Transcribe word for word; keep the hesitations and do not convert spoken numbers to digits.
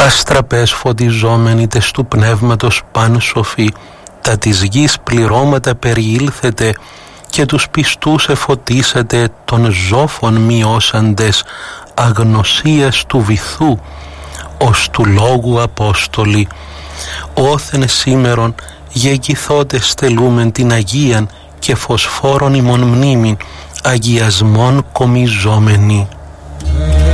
αστραπές φωτιζόμενοι τες του πνεύματος παν σοφοί, τα της γης πληρώματα περιήλθετε και τους πιστούς εφωτίσατε των ζώφων μειώσαντες αγνωσίας του βυθού, ως του λόγου Απόστολοι. Όθεν σήμερον γεγγυθότες στελούμεν την Αγίαν και φωσφόρων ημών μνήμην, αγιασμών κομιζόμενοι.